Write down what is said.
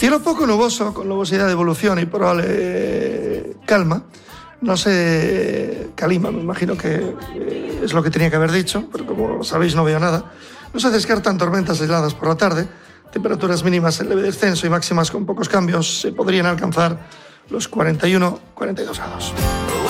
Cielo poco nuboso, con nubosidad de evolución y probable calma. No sé, calima, me imagino que es lo que tenía que haber dicho, pero como sabéis no veo nada. No se descartan tormentas aisladas por la tarde. Temperaturas mínimas en leve descenso y máximas con pocos cambios se podrían alcanzar los 41-42 grados.